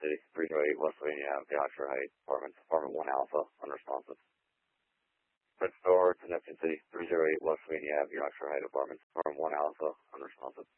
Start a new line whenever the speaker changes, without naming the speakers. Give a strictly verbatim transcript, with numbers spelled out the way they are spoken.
City, three oh eight West Sylvania Avenue, Oxford Heights, apartments, apartment one Alpha, unresponsive. Prince Door to Neptune City, three oh eight West Sylvania Avenue, Oxford Heights, apartments, apartment one Alpha, unresponsive.